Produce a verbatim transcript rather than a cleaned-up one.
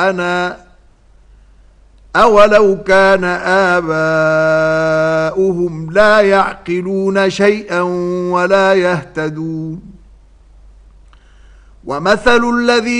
أنا أولو كان آباؤهم لا يعقلون شيئا ولا يهتدون ومثل الذين